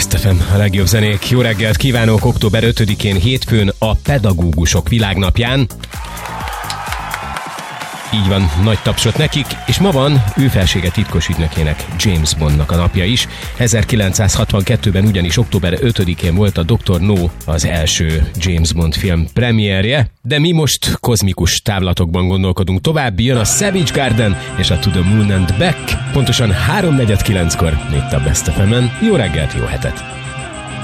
Best FM, a legjobb zenék. Jó reggelt kívánok! Október 5-én hétfőn a Pedagógusok Világnapján. Így van, nagy tapsot nekik, és ma van ő felsége titkos ügynökének, James Bondnak a napja is. 1962-ben ugyanis október 5-én volt a Dr. No az első James Bond film premierje, de mi most kozmikus távlatokban gondolkodunk tovább. Jön a Savage Garden és a To the Moon and Back, pontosan 3:49-kor itt a Best FM-en. Jó reggelt, jó hetet!